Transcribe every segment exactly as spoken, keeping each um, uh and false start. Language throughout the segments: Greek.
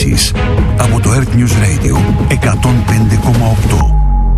ειδήσεις από το Earth News Radio εκατόν πέντε κόμμα οκτώ.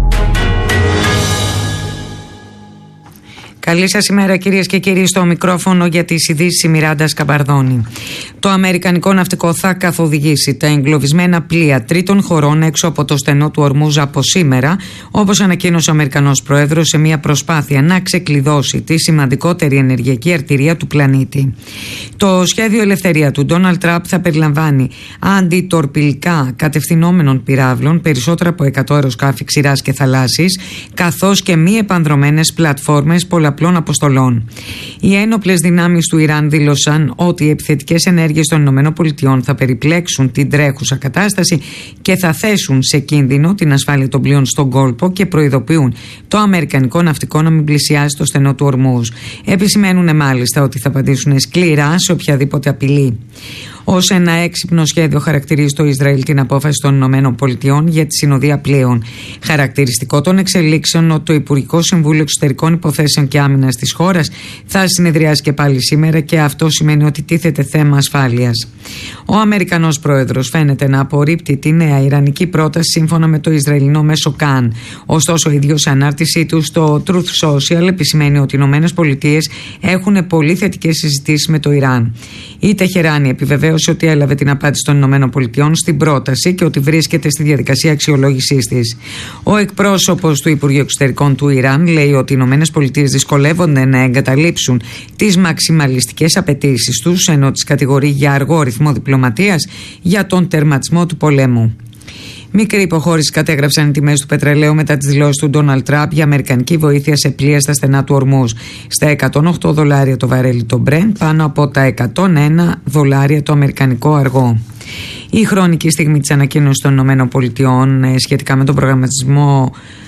Καλή σας ημέρα κυρίες και κύριοι, στο μικρόφωνο για τις ειδήσεις η Μιράντα Σκαμπαρδόνη. Το αμερικανικό ναυτικό θα καθοδηγήσει τα εγκλωβισμένα πλοία τρίτων χωρών έξω από το στενό του Ορμούζ από σήμερα, όπως ανακοίνωσε ο Αμερικανός Πρόεδρος σε μια προσπάθεια να ξεκλειδώσει τη σημαντικότερη ενεργειακή αρτηρία του πλανήτη. Το σχέδιο ελευθερία του Ντόναλντ Τραμπ θα περιλαμβάνει αντιτορπιλικά κατευθυνόμενων πυράβλων, περισσότερα από εκατό αεροσκάφη ξηράς και θαλάσσης, καθώς και μη επανδρωμένες πλατφόρμες πολλαπλών αποστολών. Οι ένοπλες δυνάμεις του Ιράν δήλωσαν ότι οι επιθετικές ενέργειες των ΗΠΑ θα περιπλέξουν την τρέχουσα κατάσταση και θα θέσουν σε κίνδυνο την ασφάλεια των πλοίων στον κόλπο και προειδοποιούν το αμερικανικό ναυτικό να μην πλησιάσει το στενό του Ορμούζ. Επισημαίνουν μάλιστα ότι θα απαντήσουν σκληρά σε οποιαδήποτε απειλή. Ως ένα έξυπνο σχέδιο χαρακτηρίζει το Ισραήλ την απόφαση των ΗΠΑ για τη συνοδεία πλοίων. Χαρακτηριστικό των εξελίξεων ότι το Υπουργικό Συμβούλιο Εξωτερικών Υποθέσεων και Άμυνας της χώρας θα συνεδριάσει και πάλι σήμερα, και αυτό σημαίνει ότι τίθεται θέμα ασφάλειας. Ο Αμερικανός Πρόεδρος φαίνεται να απορρίπτει τη νέα ιρανική πρόταση σύμφωνα με το Ισραηλινό μέσο Καν. Ωστόσο, ο ίδιος σε ανάρτησή του στο Truth Social επισημαίνει ότι οι ΗΠΑ έχουν πολύ θετικές συζητήσεις με το Ιράν. Η Τεχεράνη επιβεβαίωσε ότι έλαβε την απάντηση των ΗΠΑ στην πρόταση και ότι βρίσκεται στη διαδικασία αξιολόγησής της. Ο εκπρόσωπος του Υπουργείου Εξωτερικών του Ιράν λέει ότι οι ΗΠΑ δυσκολεύονται να εγκαταλείψουν τις μαξιμαλιστικές απαιτήσεις τους, ενώ τις κατηγορεί για αργό ρυθμό διπλωματίας για τον τερματισμό του πολέμου. Μικρή υποχώρηση κατέγραψαν οι τιμές του πετρελαίου μετά τις δηλώσεις του Ντόναλντ Τραμπ για αμερικανική βοήθεια σε πλοία στα στενά του Ορμούζ. Στα εκατόν οκτώ δολάρια το βαρέλι το Brent, πάνω από τα εκατόν ένα δολάρια το αμερικανικό αργό. Η χρονική στιγμή της ανακοίνωσης των ΗΠΑ σχετικά με τον προγραμματισμό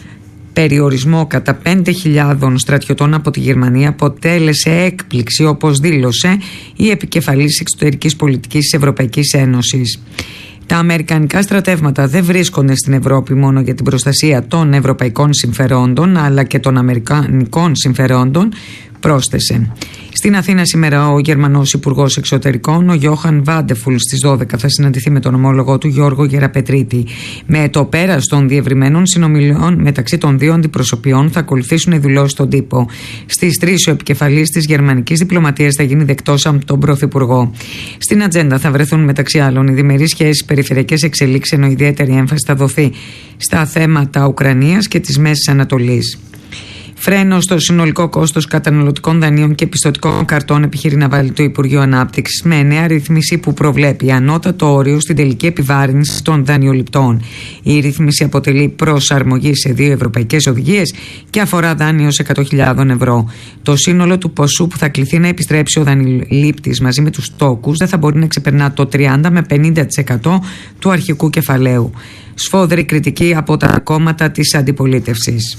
περιορισμό κατά πέντε χιλιάδες στρατιωτών από τη Γερμανία αποτέλεσε έκπληξη, όπως δήλωσε η επικεφαλής εξωτερικής πολιτικής της Ευρωπαϊκής Ένωσης. Τα αμερικανικά στρατεύματα δεν βρίσκονται στην Ευρώπη μόνο για την προστασία των ευρωπαϊκών συμφερόντων, αλλά και των αμερικανικών συμφερόντων, πρόσθεσε. Στην Αθήνα σήμερα ο Γερμανός Υπουργός Εξωτερικών, ο Γιώχαν Βάντεφουλ, στις δώδεκα θα συναντηθεί με τον ομόλογο του Γιώργο Γεραπετρίτη. Με το πέρας των διευρυμένων συνομιλιών μεταξύ των δύο αντιπροσωπιών θα ακολουθήσουν οι δηλώσεις στον τύπο. Στις τρεις ο επικεφαλής της γερμανικής διπλωματίας θα γίνει δεκτός από τον Πρωθυπουργό. Στην ατζέντα θα βρεθούν μεταξύ άλλων οι διμερείς σχέσεις, περιφερειακές εξελίξεις, ενώ ιδιαίτερη έμφαση θα δοθεί στα θέματα Ουκρανίας και της Μέσης Ανατολής. Φρένο στο συνολικό κόστος καταναλωτικών δανείων και πιστωτικών καρτών επιχειρεί να βάλει το Υπουργείο Ανάπτυξης με νέα ρύθμιση που προβλέπει ανώτατο όριο στην τελική επιβάρυνση των δανειοληπτών. Η ρύθμιση αποτελεί προσαρμογή σε δύο ευρωπαϊκές οδηγίες και αφορά δάνειο σε εκατό χιλιάδες ευρώ. Το σύνολο του ποσού που θα κληθεί να επιστρέψει ο δανειολήπτης μαζί με τους τόκους δεν θα μπορεί να ξεπερνά το τριάντα με πενήντα τοις εκατό του αρχικού κεφαλαίου. Σφόδρη κριτική από τα κόμματα της αντιπολίτευσης.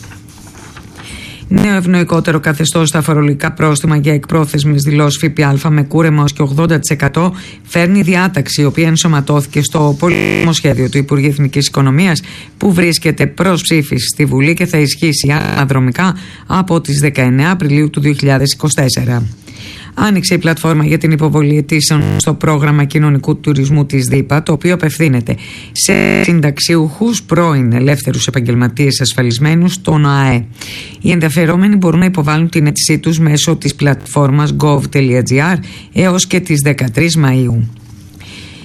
Νέο ευνοϊκότερο καθεστώς στα φορολογικά πρόστιμα για εκπρόθεσμες δηλώσεις ΦΠΑ με κούρεμα ως και ογδόντα τοις εκατό φέρνει διάταξη, η οποία ενσωματώθηκε στο πολύτιμο σχέδιο του Υπουργείου Εθνικής Οικονομίας που βρίσκεται προς ψήφιση στη Βουλή και θα ισχύσει αναδρομικά από τις δεκαεννέα Απριλίου του δύο χιλιάδες είκοσι τέσσερα. Άνοιξε η πλατφόρμα για την υποβολή αιτήσεων στο πρόγραμμα κοινωνικού τουρισμού της ΔΥΠΑ, το οποίο απευθύνεται σε συνταξιούχους, πρώην ελεύθερους επαγγελματίες ασφαλισμένους, τον ΟΑΕ. Οι ενδιαφερόμενοι μπορούν να υποβάλουν την αίτησή τους μέσω της πλατφόρμας gov τελεία gr έως και τις δεκατρείς Μαΐου.